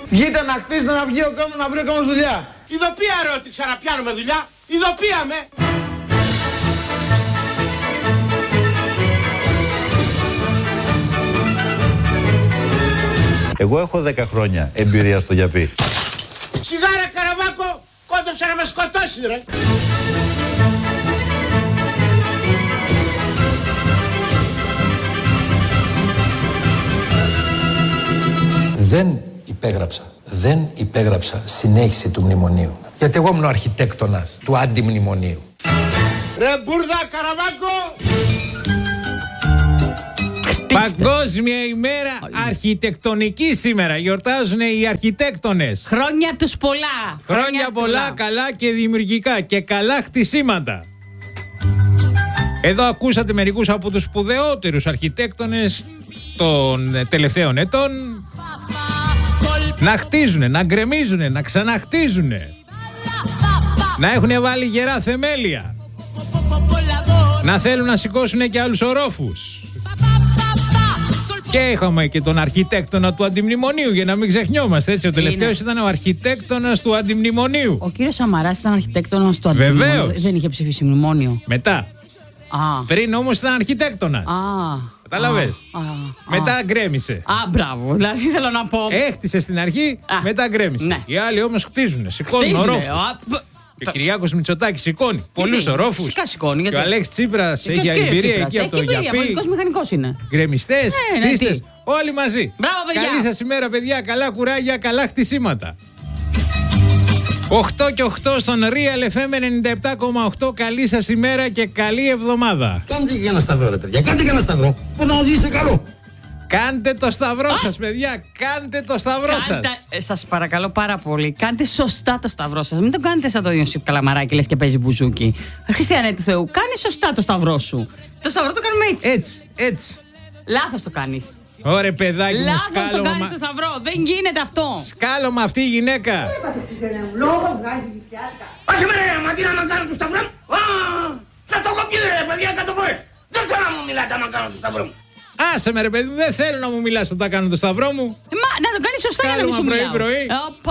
Βγείτε να χτίσετε να βγει ο κόσμος, να βρει ο κόσμος δουλειά. Ειδοπία ρε ότι ξαναπιάνουμε δουλειά. Ειδοπία με. Εγώ έχω 10 χρόνια εμπειρία στο γιαπί. Σιγάρα Καραβάκο, κόντεψε να με σκοτώσει ρε. Δεν υπέγραψα συνέχιση του μνημονίου. Γιατί εγώ ήμουν ο αρχιτέκτονας του αντιμνημονίου. Ρε μπουρδα Καραβάκο! Παγκόσμια ημέρα αρχιτεκτονική σήμερα. Γιορτάζουν οι αρχιτέκτονες. Χρόνια τους πολλά. Χρόνια πολλά, καλά και δημιουργικά και καλά χτισήματα. Εδώ ακούσατε μερικούς από τους σπουδαιότερους αρχιτέκτονες των τελευταίων ετών να χτίζουνε, να γκρεμίζουνε, να ξαναχτίζουνε, να έχουν βάλει γερά θεμέλια, να θέλουν να σηκώσουνε και άλλους ορόφους. Και είχαμε και τον αρχιτέκτονα του αντιμνημονίου, για να μην ξεχνιόμαστε, έτσι. Ο τελευταίος ήταν ο αρχιτέκτονας του αντιμνημονίου. Ο κύριος Σαμαράς ήταν αρχιτέκτονας του αντιμνημονίου. Βεβαίως. Δεν είχε ψηφίσει μνημόνιο. Μετά. Πριν όμως ήταν αρχιτέκτονας. Κατάλαβες. Μετά γκρέμισε. Μπράβο. Δηλαδή θέλω να πω. Έχτισε στην αρχή, μετά γκρέμισε. Ναι. Οι άλλοι όμως χτίζουνε, σηκώνουν ορόφους. Και ο Κυριάκος Μητσοτάκης σηκώνει πολλούς ορόφους. Φυσικά σηκώνει. Και ο Αλέξης Τσίπρας έχει εμπειρία εκεί από το γιαπί. Πολιτικός μηχανικός είναι. Γκρεμιστές, χτίστες, όλοι μαζί. Μπράβο, παιδιά. Καλή σας ημέρα, παιδιά. Καλά κουράγια, καλά χτισήματα. 8 και 8 στον Real FM 97,8. Καλή σας ημέρα και καλή εβδομάδα. Κάντε και ένα σταυρό ρε παιδιά, κάντε και ένα σταυρό που να οδηγήσει καλό. Κάντε το σταυρό σας, παιδιά. Κάντε το σταυρό σας. Σας παρακαλώ πάρα πολύ. Κάντε σωστά το σταυρό σας. Μην το κάνετε σαν τον Ιωσήφ Καλαμαράκη, λες και παίζει μπουζούκι. Χριστιανέ του Θεού, κάνε σωστά το σταυρό σου. Το σταυρό το κάνουμε έτσι. Έτσι. Λάθος το κάνεις. Ωραία, παιδάκι μου, Λάθος το κάνεις το σταυρό. Δεν γίνεται αυτό. Σκάλωμα αυτή η γυναίκα. Όχι με ρε, μαντίνα να κάνω το σταυρό μου. Σας το κοπεί ρε παιδιά 100 φορές. Δεν θέλω να μου μιλάτε άμα κάνω το σταυρό μου. Άσε με ρε παιδί, δεν θέλω να μου μιλάς όταν κάνω το σταυρό μου. Μα να το κάνεις σωστά για να μην σου μιλάω. πρωί.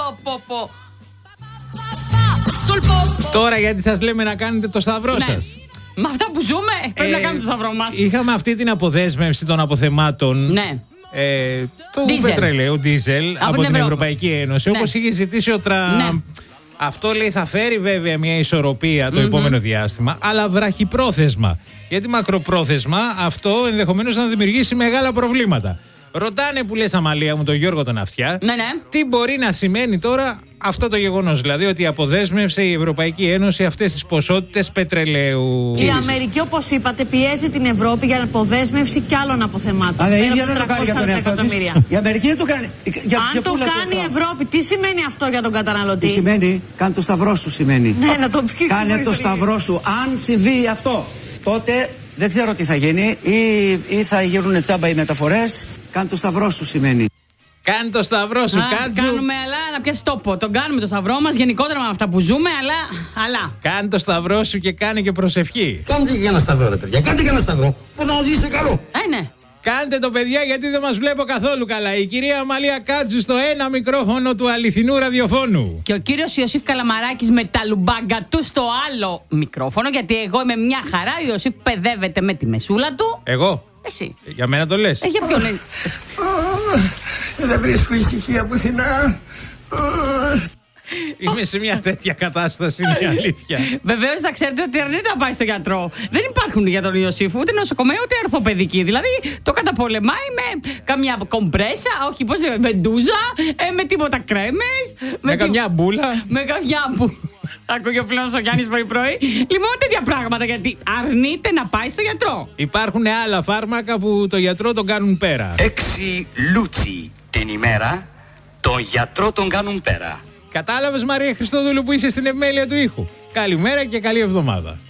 Πω. Τώρα γιατί σας λέμε να κάνετε το σταυρό σας. Με αυτά που ζούμε πρέπει να κάνουμε το σταυρό μας. Είχαμε αυτή την αποδέσμευση των αποθεμάτων. Ναι. Του πετρελαίου, ντίζελ, από την Ευρωπαϊκή Ένωση. Όπως είχε ζητήσει ο Τραμπ. Ναι. Αυτό λέει θα φέρει βέβαια μια ισορροπία το επόμενο διάστημα, αλλά βραχυπρόθεσμα. Γιατί μακροπρόθεσμα αυτό ενδεχομένως να δημιουργήσει μεγάλα προβλήματα. Ρωτάνε που λες Αμαλία μου τον Γιώργο τον Αυτιά, Ναι. τι μπορεί να σημαίνει τώρα αυτό το γεγονός, δηλαδή ότι αποδέσμευσε η Ευρωπαϊκή Ένωση αυτές τις ποσότητες πετρελαίου. Η Αμερική, όπως είπατε, πιέζει την Ευρώπη για αποδέσμευση κι άλλων αποθεμάτων. Αλλά η ίδια δεν το κάνει για τον εαυτό της. Η Αμερική δεν το κάνει. Αν το κάνει η Ευρώπη, τι σημαίνει αυτό για τον καταναλωτή? Τι σημαίνει, κάνε το σταυρό σου σημαίνει. Ναι, να το πει. Κάνε το σταυρό σου. Αν συμβεί αυτό, τότε δεν ξέρω τι θα γίνει. Ή θα γίνουν τσάμπα οι μεταφορές. Κάνε το σταυρό σου σημαίνει. Κάνε το σταυρό σου, Κάτζου. Κάνουμε, αλλά να πιάσει τόπο. Τον κάνουμε το σταυρό μας γενικότερα με αυτά που ζούμε, αλλά. Κάνε το σταυρό σου και κάνε και προσευχή. Κάντε και ένα σταυρό ρε παιδιά, κάντε και ένα σταυρό που να οδηγήσει καλό. Ναι. Κάντε το παιδιά γιατί δεν μας βλέπω καθόλου καλά. Η κυρία Αμαλία Κάτζου στο ένα μικρόφωνο του αληθινού ραδιοφώνου. Και ο κύριος Ιωσήφ Καλαμαράκης με τα λουμπάγκα του στο άλλο μικρόφωνο. Γιατί εγώ είμαι μια χαρά. Ο Ιωσήφ παιδεύεται με τη μεσούλα του. Εγώ. Εσύ. Για μένα το λες. Για ποιον λέει. Δεν βρίσκω ησυχία πουθενά. Είμαι σε μια τέτοια κατάσταση, είναι η αλήθεια. Βεβαίως θα ξέρετε ότι αρνείται να πάει στο γιατρό. Δεν υπάρχουν για τον Ιωσήφ ούτε νοσοκομείο ούτε ορθοπαιδική. Δηλαδή το καταπολεμάει με καμιά κομπρέσα, όχι πώς λέμε, βεντούζα, με τίποτα κρέμες. Με καμιά μπούλα. Με καμιά μπούλα. Ακούγε ο πλέον ο Γιάννης πρωί-πρωί. Λοιπόν, τέτοια πράγματα γιατί αρνείται να πάει στο γιατρό. Υπάρχουν άλλα φάρμακα που το γιατρό τον κάνουν πέρα. 6 λούτσι την ημέρα, τον γιατρό τον κάνουν πέρα. Κατάλαβες Μαρία Χριστόδουλου που είσαι στην επιμέλεια του ήχου. Καλημέρα και καλή εβδομάδα.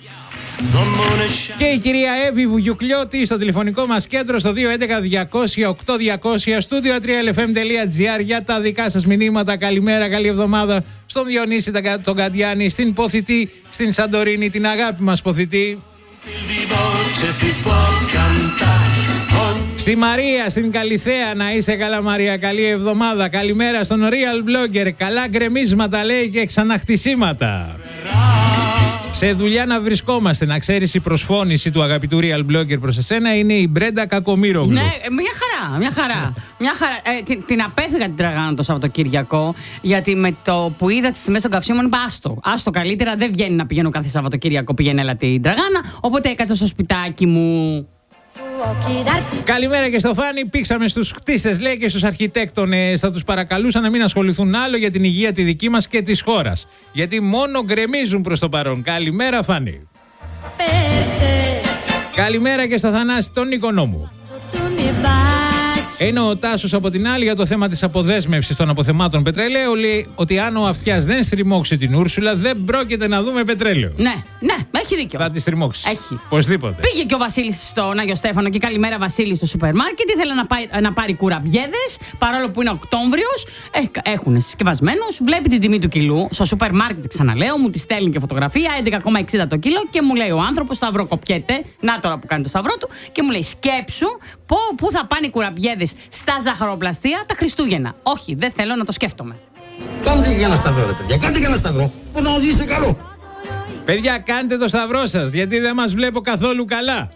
Και η κυρία Εύη Βουγιουκλιώτη στο τηλεφωνικό μας κέντρο στο 211-200-8200 στούντιο 3lfm.gr για τα δικά σας μηνύματα. Καλημέρα, καλή εβδομάδα στον Διονύση τον Καντιάνη, στην Ποθητή, στην Σαντορίνη, την αγάπη μας Ποθητή. Στη Μαρία, στην Καλιθέα, να είσαι καλά Μαρία, καλή εβδομάδα. Καλημέρα στον Real Blogger, καλά γκρεμίσματα λέει και ξαναχτισήματα. Σε δουλειά να βρισκόμαστε, να ξέρεις, η προσφώνηση του αγαπητού Real Blogger προς εσένα είναι η Μπρέντα Κακομοίρογλου. Ναι, μια χαρά. Την απέφυγα την Τραγάνα το Σαββατοκύριακο, γιατί με το που είδα τις τιμές των καυσίμων είπα άστο καλύτερα, δεν βγαίνει να πηγαίνω κάθε Σαββατοκύριακο, πηγαίνει έλα την Τραγάνα, οπότε έκατσα στο σπιτάκι μου. Καλημέρα και στο Φάνη. Πήξαμε στους κτίστες λέει και στους αρχιτέκτονες. Θα τους παρακαλούσα να μην ασχοληθούν άλλο για την υγεία τη δική μας και της χώρας. Γιατί μόνο γκρεμίζουν προς το παρόν. Καλημέρα Φάνη. Καλημέρα και στο Θανάση τον Οικονόμου. Ενώ ο Τάσος από την άλλη για το θέμα της αποδέσμευσης των αποθεμάτων πετρελαίου λέει ότι αν ο Αυτιάς δεν στριμώξει την Ούρσουλα δεν πρόκειται να δούμε πετρέλαιο. Ναι, έχει δίκιο. Θα τη στριμώξει. Έχει. Οπωσδήποτε. Πήγε και ο Βασίλης στον Άγιο Στέφανο και καλημέρα Βασίλη στο σούπερ μάρκετ. Ήθελε να πάρει κουραμπιέδες, παρόλο που είναι Οκτώβριος. Έχουν συσκευασμένους. Βλέπει την τιμή του κιλού. Στο σούπερ μάρκετ, ξαναλέω, μου τη στέλνει και φωτογραφία. 11,60 το κιλό και μου λέει ο άνθρωπος, σταυροκοπιέται. Να τώρα που κάνει το σταυρό του. Και μου λέει σκέψου πού θα πάνε οι κουραμπιέδες στα ζαχαροπλαστεία τα Χριστούγεννα. Όχι, δεν θέλω να το σκέφτομαι. Κάντε και ένα σταυρό, ρε παιδιά. Κάντε και ένα σταυρό. Που να οδηγήσει καλό. Παιδιά, κάντε το σταυρό σας, γιατί δεν μας βλέπω καθόλου καλά.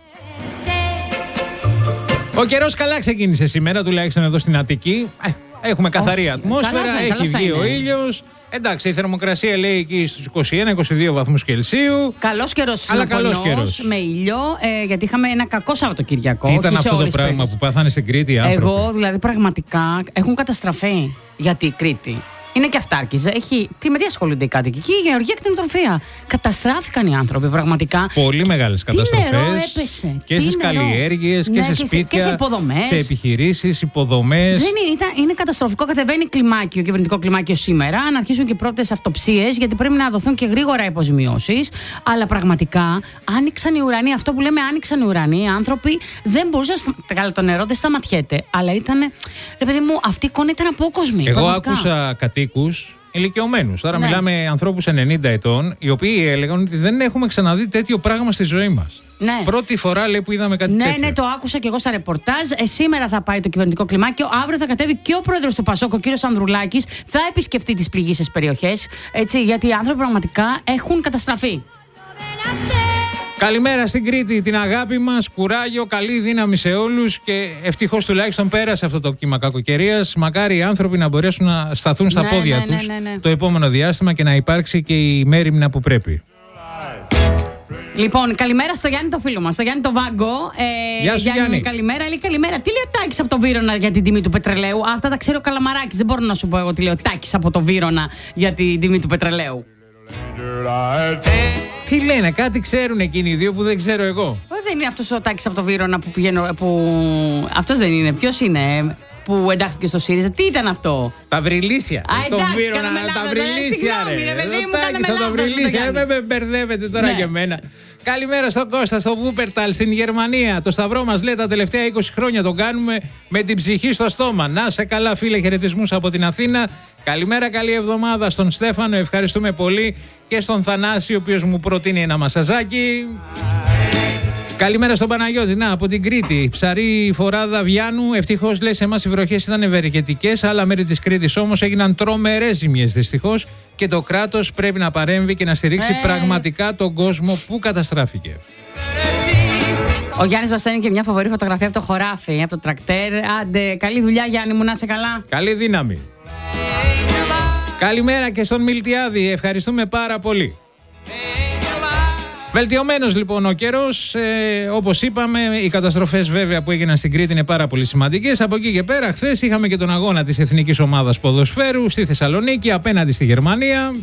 Ο καιρός καλά ξεκίνησε σήμερα, τουλάχιστον εδώ στην Αττική. Έχουμε καθαρή ατμόσφαιρα, έχει βγει ο ήλιος. Εντάξει, η θερμοκρασία λέει εκεί στους 21-22 βαθμούς Κελσίου. Καλός καιρός. Αλλά καλός καιρός. Με ήλιο, γιατί είχαμε ένα κακό Σαββατοκυριακό. Τι ήταν αυτό το πράγμα που πάθανε στην Κρήτη οι άνθρωποι? Εγώ δηλαδή πραγματικά έχουν καταστραφεί γιατί η Κρήτη είναι και αυτάρκης. Με τι ασχολούνται οι κάτοικοι εκεί, η γεωργία και την τροφία. Καταστράφηκαν οι άνθρωποι πραγματικά. Πολύ μεγάλες καταστροφές. Τι νερό έπεσε. Και στις καλλιέργειες και σε σπίτια. Και σε υποδομές. Σε επιχειρήσεις, υποδομές. Είναι καταστροφικό. Κατεβαίνει κλιμάκιο, κυβερνητικό κλιμάκιο σήμερα. Αν αρχίσουν και πρώτες αυτοψίες, γιατί πρέπει να δοθούν και γρήγορα υποζημιώσεις. Αλλά πραγματικά άνοιξαν οι ουρανοί. Αυτό που λέμε άνοιξαν οι ουρανοί. Οι άνθρωποι δεν μπορούσαν. Καλά, το νερό δεν σταματιέται. Αλλά ήταν. Ρε παιδί μου, αυτή η εικόνα ήταν απόκοσμη. Εγώ άκουσα κατοίκους ηλικιωμένους. Τώρα μιλάμε ανθρώπους 90 ετών, οι οποίοι έλεγαν ότι δεν έχουμε ξαναδεί τέτοιο πράγμα στη ζωή μας. Ναι. Πρώτη φορά λέει που είδαμε κάτι τέτοιο. Ναι, το άκουσα και εγώ στα ρεπορτάζ. Σήμερα θα πάει το κυβερνητικό κλιμάκιο. Αύριο θα κατέβει και ο πρόεδρος του Πασόκ, ο κύριος Ανδρουλάκης. Θα επισκεφτεί τις πληγείσες περιοχές. Γιατί οι άνθρωποι πραγματικά έχουν καταστραφεί. Καλημέρα στην Κρήτη, την αγάπη μας, κουράγιο, καλή δύναμη σε όλους και ευτυχώς τουλάχιστον πέρασε αυτό το κύμα κακοκαιρίας. Μακάρι οι άνθρωποι να μπορέσουν να σταθούν στα πόδια τους το επόμενο διάστημα και να υπάρξει και η μέριμνα που πρέπει. Λοιπόν, καλημέρα στο Γιάννη το φίλο μας, στο Γιάννη το Βάγκο. Γεια σου Γιάννη. Καλημέρα, λέει καλημέρα. Τι λέει ο Τάκης από το Βύρωνα για την τιμή του πετρελαίου? Αυτά τα ξέρω ο Καλαμαράκης, δεν μπορώ να σου πω εγώ τι λέει ο Τάκης από το Βύρωνα για την τιμή του πετρελαίου. Τι λένε, κάτι ξέρουν εκείνοι οι δύο που δεν ξέρω εγώ. Δεν είναι αυτός ο Τάκης από το Βύρωνα που πηγαίνω. Αυτός δεν είναι. Ποιος είναι που εντάχθηκε στο ΣΥΡΙΖΑ? Τι ήταν αυτό? Τα βρυλίσια. Εντάξει, τα βρυλίσια, τα βρυλίσια. Με μπερδεύετε τώρα και εμένα. Καλημέρα στον Κώστα, στο Βούπερταλ στην Γερμανία. Το σταυρό μας λέει τα τελευταία 20 χρόνια το κάνουμε με την ψυχή στο στόμα. Να σε καλά φίλε, χαιρετισμούς από την Αθήνα. Καλημέρα, καλή εβδομάδα στον Στέφανο, ευχαριστούμε πολύ. Και στον Θανάση, ο οποίος μου προτείνει ένα μασαζάκι. Καλημέρα στον Παναγιώτη, από την Κρήτη. Ψαρή φοράδα Βιάνου. Ευτυχώς λέει σε εμάς οι βροχές ήταν ευεργετικές. Άλλα μέρη της Κρήτης όμως έγιναν τρομερές ζημιές δυστυχώς. Και το κράτος πρέπει να παρέμβει και να στηρίξει πραγματικά τον κόσμο που καταστράφηκε. Ο Γιάννης μας στέλνει και μια φοβερή φωτογραφία από το χωράφι, από το τρακτέρ. Άντε, καλή δουλειά Γιάννη μου, να είσαι καλά. Καλή δύναμη. Καλημέρα και στον Μιλτιάδη, ευχαριστούμε πάρα πολύ. Βελτιωμένος λοιπόν ο καιρός, όπως είπαμε, οι καταστροφές βέβαια που έγιναν στην Κρήτη είναι πάρα πολύ σημαντικές. Από εκεί και πέρα, χθες είχαμε και τον αγώνα της Εθνικής Ομάδας Ποδοσφαίρου στη Θεσσαλονίκη απέναντι στη Γερμανία.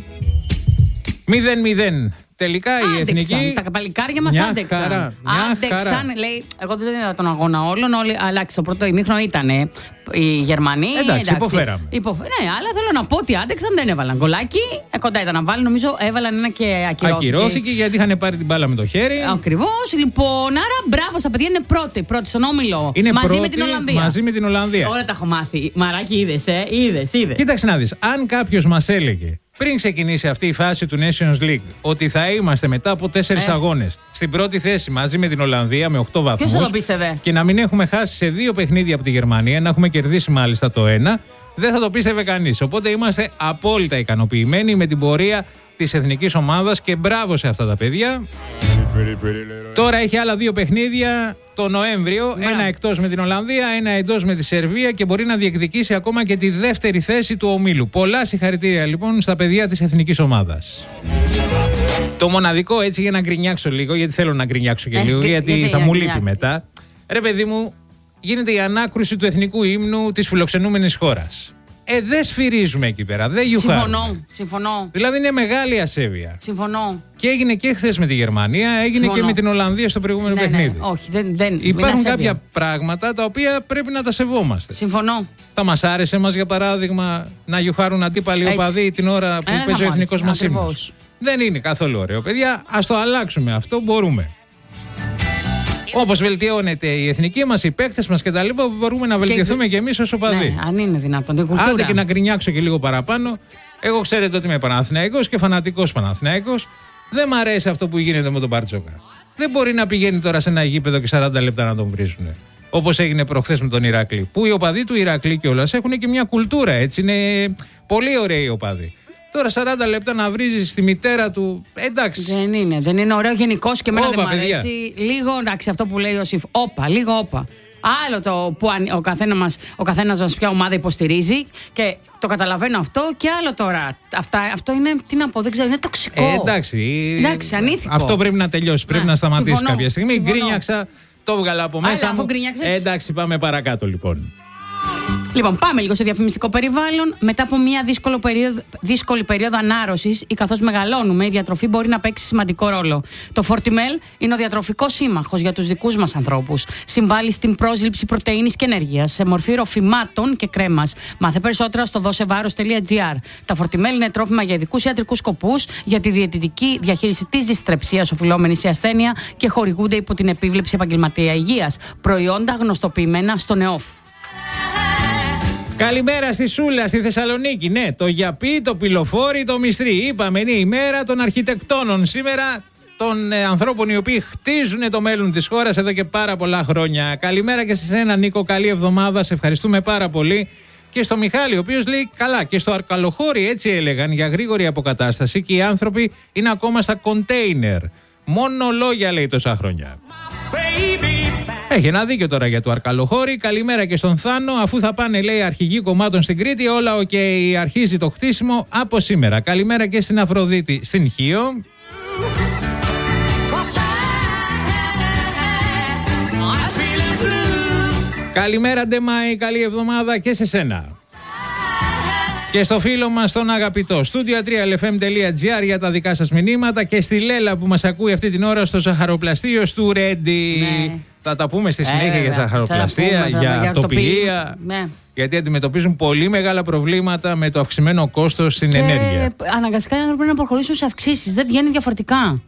0-0. Τελικά η Εθνική. Τα παλικάρια μας άντεξαν. Άντεξαν, λέει. Εγώ δεν είδα τον αγώνα όλων, αλλά στο πρώτο ημίχρονο ήταν οι Γερμανοί. Εντάξει, υποφέραμε. Ναι, αλλά θέλω να πω ότι άντεξαν, δεν έβαλαν γκολάκι. Κοντά ήταν να βάλουν, νομίζω έβαλαν ένα και ακυρώθηκε. Ακυρώθηκε γιατί είχαν πάρει την μπάλα με το χέρι. Ακριβώς. Λοιπόν, άρα μπράβο στα παιδιά, είναι πρώτη στον όμιλο. Είναι μαζί πρώτη, με την Ολλανδία. Μαζί με την Ολλανδία. Όλα τα έχω μάθει. Μαράκι, είδες. Κοίταξε να δεις, αν κάποιος μας έλεγε πριν ξεκινήσει αυτή η φάση του Nations League ότι θα είμαστε μετά από 4 αγώνες στην πρώτη θέση μαζί με την Ολλανδία με 8 βαθμούς. Ποιος θα το πίστευε? Και να μην έχουμε χάσει σε 2 παιχνίδια από τη Γερμανία, να έχουμε κερδίσει μάλιστα το 1, δεν θα το πίστευε κανείς. Οπότε είμαστε απόλυτα ικανοποιημένοι με την πορεία της εθνικής ομάδας και μπράβο σε αυτά τα παιδιά. Τώρα έχει άλλα 2 παιχνίδια το Νοέμβριο. Ένα εκτός με την Ολλανδία, ένα εντός με τη Σερβία και μπορεί να διεκδικήσει ακόμα και τη δεύτερη θέση του ομίλου. Πολλά συγχαρητήρια λοιπόν στα παιδιά της εθνικής ομάδας. Το μοναδικό, έτσι για να γκρινιάξω λίγο, γιατί θέλω να γκρινιάξω και λίγο, γιατί θα μου λείπει μετά. Ρε παιδί μου, γίνεται η ανάκρουση του εθνικού ύμνου της φιλοξενούμενης χώρας. Δεν σφυρίζουμε εκεί πέρα, δεν γιουχάρουμε. Συμφωνώ. Δηλαδή είναι μεγάλη ασέβεια. Συμφωνώ. Και έγινε και χθες με τη Γερμανία, έγινε και με την Ολλανδία στο προηγούμενο παιχνίδι. Ναι. Όχι, δεν υπάρχουν κάποια πράγματα τα οποία πρέπει να τα σεβόμαστε. Συμφωνώ. Θα μας άρεσε μας, για παράδειγμα, να γιουχάρουν αντίπαλοι οπαδοί την ώρα που παίζει ο εθνικός μας ύμνος? Δεν είναι καθόλου ωραίο, παιδιά. Ας το αλλάξουμε αυτό, μπορούμε. Όπως βελτιώνεται η εθνική μας, οι παίκτες μας κτλ., μπορούμε να βελτιωθούμε και εμείς ως οπαδοί. Ναι, αν είναι δυνατόν. Την κουλτούρα. Άντε και να γκρινιάξω και λίγο παραπάνω. Εγώ ξέρετε ότι είμαι Παναθηναϊκός και φανατικός Παναθηναϊκός. Δεν μ' αρέσει αυτό που γίνεται με τον Μπαρτζόκα. Δεν μπορεί να πηγαίνει τώρα σε ένα γήπεδο και 40 λεπτά να τον βρίζουν. Όπως έγινε προχθές με τον Ηράκλη. Που οι οπαδοί του Ηράκλη κιόλας έχουν και μια κουλτούρα, έτσι. Είναι πολύ ωραίοι οι οπαδοί. Τώρα 40 λεπτά να βρίζεις τη μητέρα του. Εντάξει. Δεν είναι ωραίο γενικώς και εμένα δεν μου αρέσει. Λίγο, εντάξει, αυτό που λέει ο Σιφ. Λίγο όπα. Άλλο το που ο καθένας μας ποια ομάδα υποστηρίζει και το καταλαβαίνω αυτό, και άλλο τώρα. Αυτό είναι, τι να πω, δεν ξέρω, είναι τοξικό. Εντάξει, ανήθικο. Αυτό πρέπει να τελειώσει. Πρέπει να σταματήσει κάποια στιγμή. Γκρίνιαξα, το έβγαλα από μέσα μου. Εντάξει, πάμε παρακάτω λοιπόν. Λοιπόν, πάμε λίγο σε διαφημιστικό περιβάλλον. Μετά από μια δύσκολη περίοδο ανάρρωσης ή καθώς μεγαλώνουμε, η διατροφή μπορεί να παίξει σημαντικό ρόλο. Το Fortimel είναι ο διατροφικός σύμμαχος για τους δικούς μας ανθρώπους. Συμβάλλει στην πρόσληψη πρωτεΐνης και ενέργειας σε μορφή ροφημάτων και κρέμας. Μάθε περισσότερα στο δοσεβάρος.gr. Τα Fortimel είναι τρόφιμα για ειδικούς ιατρικούς σκοπούς, για τη διαιτητική διαχείριση της δυστρεψίας οφειλόμενης σε ασθένεια και χορηγούνται υπό την επίβλεψη επαγγελματία υγείας. Προϊόντα γνωστοποιημένα στο ΝΕΟΦ. Καλημέρα στη Σούλα, στη Θεσσαλονίκη. Ναι, το Γιαπί, το Πυλοφόρι, το Μυστρή. Είπαμε, είναι η μέρα των αρχιτεκτόνων σήμερα, των ανθρώπων οι οποίοι χτίζουν το μέλλον της χώρας εδώ και πάρα πολλά χρόνια. Καλημέρα και σε σένα, Νίκο. Καλή εβδομάδα. Σε ευχαριστούμε πάρα πολύ. Και στο Μιχάλη, ο οποίος λέει καλά. Και στο Αρκαλοχώρι, έτσι έλεγαν, για γρήγορη αποκατάσταση, και οι άνθρωποι είναι ακόμα στα κοντέινερ. Μόνο λόγια, λέει, τόσα χρόνια. Έχει ένα δίκιο τώρα για το Αρκαλοχώρι. Καλημέρα και στον Θάνο. Αφού θα πάνε, λέει, αρχηγοί κομμάτων στην Κρήτη, όλα αρχίζει το χτίσιμο από σήμερα. Καλημέρα και στην Αφροδίτη στην Χίο. Καλημέρα Ντεμάη, καλή εβδομάδα και σε σένα. Και στο φίλο μας τον αγαπητό studio3lfm.gr για τα δικά σας μηνύματα, και στη Λέλα που μας ακούει αυτή την ώρα στο ζαχαροπλαστείο του Ρέντι. Ναι. Θα τα πούμε στη συνέχεια για ζαχαροπλαστεία, για αυτοποιία. Ναι. Γιατί αντιμετωπίζουν πολύ μεγάλα προβλήματα με το αυξημένο κόστος στην ενέργεια. Αναγκαστικά οι άνθρωποι πρέπει να προχωρήσουν σε αυξήσεις. Δεν βγαίνει διαφορετικά.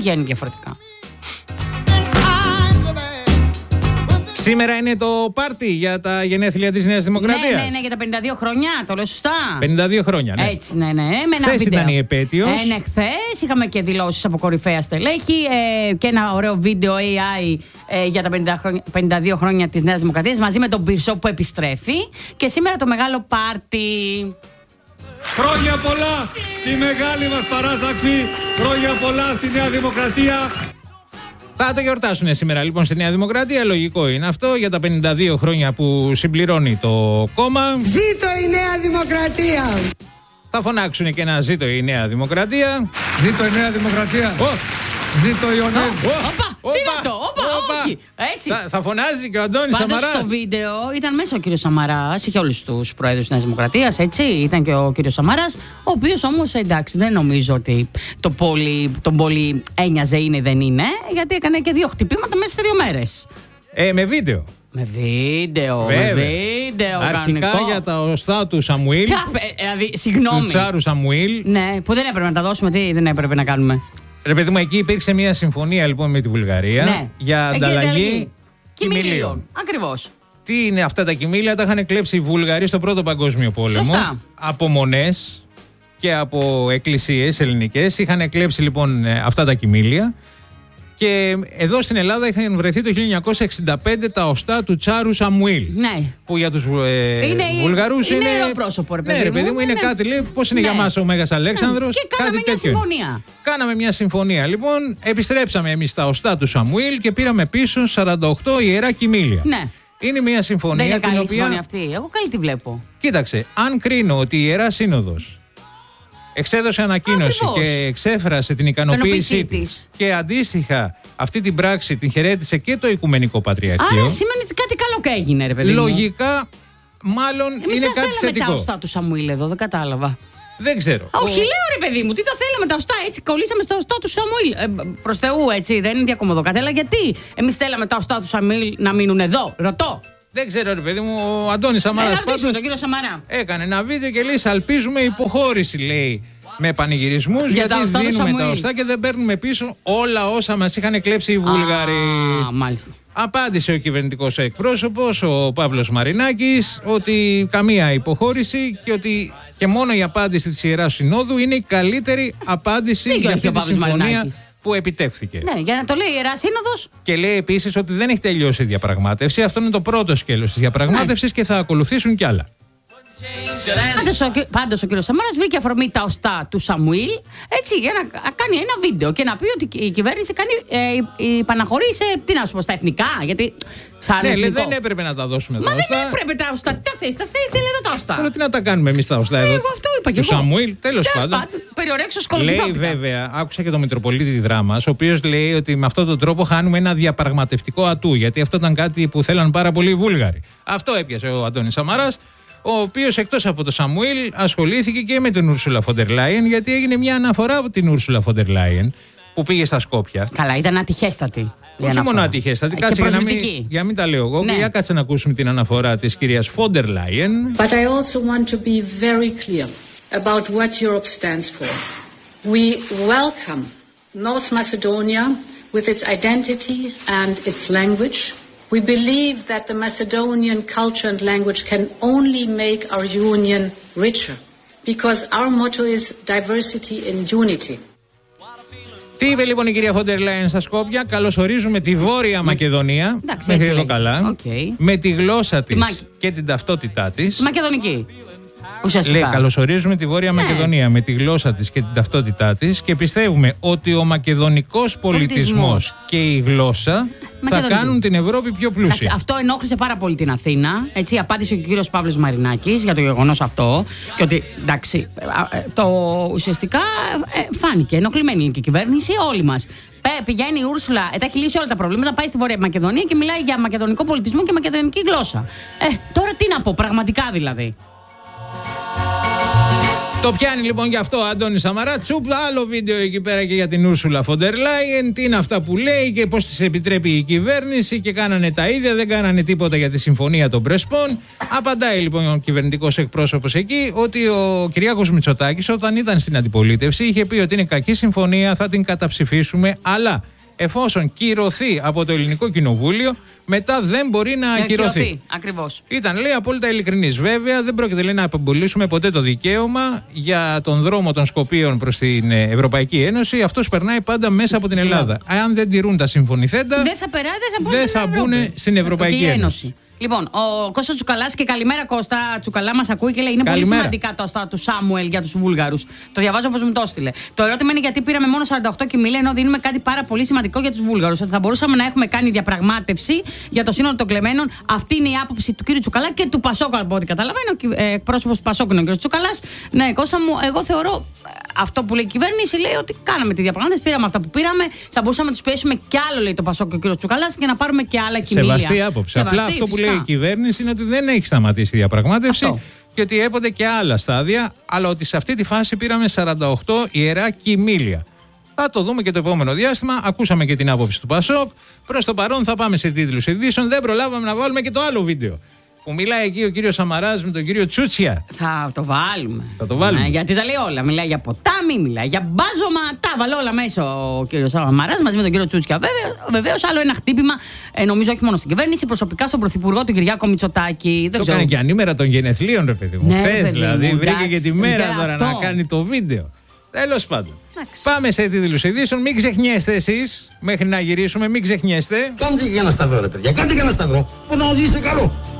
Σήμερα είναι το πάρτι για τα γενέθλια της Νέας Δημοκρατίας. Ναι, για τα 52 χρόνια, το λέω σωστά. 52 χρόνια, ναι. Έτσι, ναι. Χθες ήταν η επέτειος. Ναι, χθες είχαμε και δηλώσεις από κορυφαία στελέχη και ένα ωραίο βίντεο AI για τα 52 χρόνια της Νέας Δημοκρατίας μαζί με τον Πυρσό που επιστρέφει. Και σήμερα το μεγάλο πάρτι. Χρόνια πολλά στη μεγάλη μας παράταξη, χρόνια πολλά στη Νέα Δημοκρατία. Θα το γιορτάσουν σήμερα λοιπόν στη Νέα Δημοκρατία, λογικό είναι αυτό, για τα 52 χρόνια που συμπληρώνει το κόμμα. Ζήτω η Νέα Δημοκρατία! Θα φωνάξουν και ένα ζήτω η Νέα Δημοκρατία. Ζήτω η Νέα Δημοκρατία! Ζήτω η ΟΝΕ! Τι είναι αυτό, όχι! Έτσι. Θα φωνάζει και ο Αντώνης Σαμαράς. Πάντως στο βίντεο ήταν μέσα ο κύριος Σαμαράς, είχε όλους τους προέδρους της Νέας Δημοκρατίας, έτσι. Ήταν και ο κύριος Σαμαράς, ο οποίος όμως, εντάξει, δεν νομίζω ότι τον πολύ ένοιαζε είναι ή δεν είναι, γιατί έκανε και 2 χτυπήματα μέσα σε 2 μέρες. Με βίντεο. Με βίντεο. Αρχικά κανονικό. Για τα οστά του Σαμουήλ. Συγγνώμη. Του Τσάρου Σαμουήλ. Ναι, που δεν έπρεπε να τα δώσουμε, τι δεν έπρεπε να κάνουμε. Ρε παιδί μου, εκεί υπήρξε μια συμφωνία λοιπόν με τη Βουλγαρία, ναι, για ανταλλαγή κοιμήλιων. Ακριβώς. Τι είναι αυτά τα κοιμήλια? Τα είχαν κλέψει οι Βούλγαροι στο Πρώτο Παγκόσμιο Πόλεμο. Σωστά. Από μονές και από εκκλησίες ελληνικές. Είχαν κλέψει λοιπόν αυτά τα κοιμήλια Και εδώ στην Ελλάδα είχαν βρεθεί το 1965 τα οστά του Τσάρου Σαμουήλ. Ναι. Που για τους Βουλγαρούς είναι. Είναι πρόσωπο, ρε παιδί μου. Ναι, ρε παιδί μου, είναι κάτι, λέει, πώς είναι για μας ο Μέγας Αλέξανδρος. Και κάναμε μια συμφωνία. Κάναμε μια συμφωνία. Λοιπόν, επιστρέψαμε εμείς τα οστά του Σαμουήλ και πήραμε πίσω 48 ιερά κοιμήλια. Ναι. Είναι μια συμφωνία δεν είναι την καλή οποία. συμφωνία αυτή. Εγώ καλή τη βλέπω. Κοίταξε, αν κρίνω ότι η Ιερά Σύνοδος εξέδωσε ανακοίνωση και εξέφρασε την ικανοποίησή της και αντίστοιχα αυτή την πράξη την χαιρέτησε και το Οικουμενικό Πατριαρχείο. Άρα σημαίνει ότι κάτι καλό και έγινε, ρε παιδί μου. Λογικά, μάλλον είναι κάτι θετικό. Εμείς τα θέλαμε τα οστά του Σαμουήλ εδώ, δεν κατάλαβα. Δεν ξέρω. Όχι, λέω ρε παιδί μου, τι τα θέλαμε τα οστά, έτσι κολλήσαμε στα οστά του Σαμουήλ. Προς Θεού, έτσι, δεν είναι διακομωδό κάτι, αλλά γιατί εμείς θέλαμε τα οστά του Σαμουήλ να μείνουν εδώ, ρωτώ. Δεν ξέρω, ρε παιδί μου, ο Αντώνης Σαμαράς πάντως τον κύριο Σαμαρά. έκανε ένα βίντεο και λέει: αλπίζουμε υποχώρηση, λέει, με πανηγυρισμούς γιατί δίνουμε τα οστά και δεν παίρνουμε πίσω όλα όσα μας είχαν κλέψει οι Βούλγαροι. Μάλιστα. Απάντησε ο κυβερνητικός εκπρόσωπος, ο Παύλος Μαρινάκης, ότι καμία υποχώρηση και ότι και μόνο η απάντηση της Ιεράς Συνόδου είναι η καλύτερη απάντηση για αυτή τη συμφωνία που επιτεύχθηκε. Ναι, για να το λέει η Ιερά Σύνοδος. Και λέει επίσης ότι δεν έχει τελειώσει η διαπραγμάτευση. Αυτό είναι το πρώτο σκέλος της διαπραγμάτευσης και θα ακολουθήσουν κι άλλα. Πάντως ο κύριος Σαμάρας βρήκε αφορμή τα οστά του Σαμουήλ, έτσι, για να κάνει ένα βίντεο και να πει ότι η κυβέρνηση κάνει υπαναχωρεί σε, τι να σου πω, στα εθνικά. Γιατί σαν εθνικό. Δεν έπρεπε να τα δώσουμε τα οστά. οστά. Δεν έπρεπε τα οστά. Τι τα θες, θέλει εδώ τα οστά. Τώρα τι να τα κάνουμε εμείς τα οστά εδώ. Εγώ αυτό είπα και εγώ. Του Σαμουήλ, τέλος πάντων. Περιορέξω σκολοπιθόπιτα. Λέει βέβαια, άκουσα και τον Μητροπολίτη Δράμας, ο οποίος λέει ότι με αυτόν τον τρόπο χάνουμε ένα διαπραγματευτικό ατού. Γιατί αυτό ήταν κάτι που θέλαν πάρα πολλοί οι Βούλγαροι. Αυτό έπιασε ο Αντώνης Σαμαράς, ο οποίος εκτός από το Σαμουήλ ασχολήθηκε και με την Ούρσουλα Φοντερ Λάιεν, γιατί έγινε μια αναφορά από την Ούρσουλα Φοντερ Λάιεν που πήγε στα Σκόπια. Καλά, ήταν ατυχέστατη. Όχι μόνο ατυχέστατη, κάτσε για να μην τα λέω εγώ. Για κάτσε να ακούσουμε την αναφορά της κυρίας Φοντερ Λάιεν. But I also want to be very clear about what Europe stands for. We welcome North Macedonia with its identity and its language. We believe that the Macedonian culture and language can only make our union richer, because our motto is diversity in unity. Τι είπε λοιπόν η κυρία Φοντερ Λάιεν στα Σκόπια? Καλωσορίζουμε τη Βόρεια Μακεδονία. Μέχρι εδώ καλά. Με τη γλώσσα της και την ταυτότητά της. Μακεδονική. Ουσιαστικά. Λέει, καλωσορίζουμε τη Βόρεια Μακεδονία με τη γλώσσα της και την ταυτότητά της και πιστεύουμε ότι ο μακεδονικός πολιτισμός και η γλώσσα θα κάνουν την Ευρώπη πιο πλούσια. Εντάξει, αυτό ενόχλησε πάρα πολύ την Αθήνα. Έτσι, απάντησε ο κύριος Παύλος Μαρινάκης για το γεγονός αυτό. Και ότι εντάξει, ουσιαστικά φάνηκε ενοχλημένη η ελληνική κυβέρνηση, όλοι μας. Πηγαίνει η Ούρσουλα, τα έχει λύσει όλα τα προβλήματα, πάει στη Βόρεια Μακεδονία και μιλάει για μακεδονικό πολιτισμό και μακεδονική γλώσσα. Τώρα τι να πω, πραγματικά δηλαδή. Το πιάνει λοιπόν γι' αυτό ο Αντώνης Σαμαρά. Τσουπ, άλλο βίντεο εκεί πέρα και για την Ούρσουλα Φοντερ Λάιεν. Τι είναι αυτά που λέει και πώς της επιτρέπει η κυβέρνηση και κάνανε τα ίδια, δεν κάνανε τίποτα για τη συμφωνία των Πρεσπών. Απαντάει λοιπόν ο κυβερνητικός εκπρόσωπος εκεί ότι ο Κυριάκος Μητσοτάκης όταν ήταν στην αντιπολίτευση είχε πει ότι είναι κακή συμφωνία, θα την καταψηφίσουμε, αλλά εφόσον κυρωθεί από το Ελληνικό Κοινοβούλιο, μετά δεν μπορεί να ακυρωθεί. Ακριβώς. Ήταν, λέει, απόλυτα ειλικρινής. Βέβαια, δεν πρόκειται, λέει, να απεμπολίσουμε ποτέ το δικαίωμα για τον δρόμο των Σκοπίων προς την Ευρωπαϊκή Ένωση. Αυτός περνάει πάντα μέσα από την Ελλάδα. Αν δεν τηρούν τα συμφωνηθέντα, δεν θα μπουν στην Ευρωπαϊκή Ένωση. Λοιπόν, ο Κώστας Τσουκαλάς, και καλημέρα Κώστα, Τσουκαλά μας ακούει και λέει: είναι πολύ σημαντικά τα οστά του Σάμουελ για τους Βούλγαρους. Το διαβάζω όπως μου το έστειλε. Το ερώτημα είναι γιατί πήραμε μόνο 48 κοιμήλια ενώ δίνουμε κάτι πάρα πολύ σημαντικό για τους Βούλγαρους. Ότι θα μπορούσαμε να έχουμε κάνει διαπραγμάτευση για το σύνολο των κλεμμένων. Αυτή είναι η άποψη του κ. Τσουκαλά και του Πασόκ, από ό,τι καταλαβαίνω. Εκπρόσωπος του Πασόκ είναι ο κ. Τσουκαλάς. Ναι, Κώστα μου, εγώ θεωρώ αυτό που λέει η κυβέρνηση, λέει ότι κάναμε τη διαπραγμάτευση, πήραμε αυτά που πήραμε. Θα μπορούσαμε να τους πιέσουμε κι άλλο, λέει το Πασόκ και ο κ. Τσουκαλάς, και να πάρουμε κι άλλα κοιμήλια. Σεβαστή άποψη. Απλά αυτό που λέει η κυβέρνηση είναι ότι δεν έχει σταματήσει η διαπραγμάτευση και ότι έπονται και άλλα στάδια, αλλά ότι σε αυτή τη φάση πήραμε 48 ιερά κοιμήλια. Θα το δούμε και το επόμενο διάστημα. Ακούσαμε και την άποψη του Πασόκ. Προς το παρόν θα πάμε σε τίτλους ειδήσεων. Δεν προλάβαμε να βάλουμε και το άλλο βίντεο που μιλάει εκεί ο κύριος Σαμαράς με τον κύριο Τσούτσια. Θα το βάλουμε. Θα το βάλουμε. Γιατί τα λέει όλα. Μιλάει για ποτάμι, μιλάει για μπάζωμα. Τα βάλε όλα μέσα ο κύριος Σαμαράς μαζί με τον κύριο Τσούτσια. Βεβαίως, άλλο ένα χτύπημα, νομίζω όχι μόνο στην κυβέρνηση, προσωπικά στον πρωθυπουργό του Κυριάκο Μητσοτάκη. Το έκανε και ανήμερα των γενεθλίων, ρε παιδί μου. Χθες δηλαδή, βρήκε και τη μέρα τώρα να κάνει το βίντεο. Τέλος πάντων. Πάμε σε τίτλους ειδήσεων. Μην ξεχνιέστε εσείς μέχρι να γυρίσουμε. Μην ξεχνιέστε. Κάντε και ένα σταυρό, ρε παιδιά. Κάντε και ένα σταυρό. Που να οδηγήσει καλό.